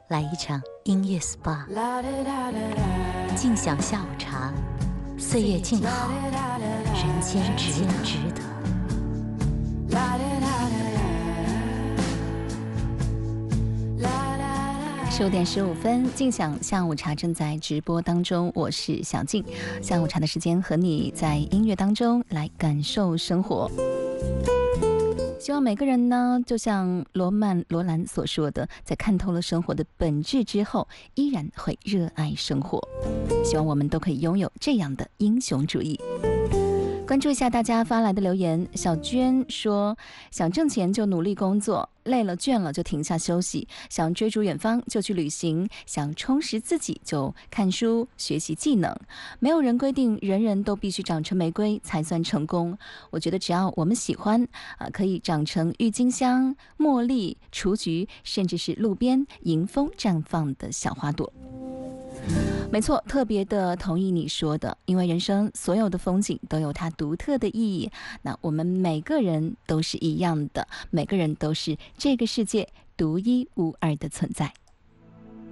来一场音乐 SPA， 静享下午茶，岁月静好，人间值得。 15:15，静享下午茶正在直播当中，我是小静。下午茶的时间和你在音乐当中来感受生活。希望每个人呢，就像罗兰所说的，在看透了生活的本质之后，依然会热爱生活。希望我们都可以拥有这样的英雄主义。关注一下大家发来的留言。小娟说，想挣钱就努力工作，累了倦了就停下休息，想追逐远方就去旅行，想充实自己就看书学习技能。没有人规定人人都必须长成玫瑰才算成功，我觉得只要我们喜欢可以长成郁金香、茉莉、雏菊，甚至是路边迎风绽放的小花朵。没错，特别的同意你说的，因为人生所有的风景都有它独特的意义。那我们每个人都是一样的，每个人都是这个世界独一无二的存在。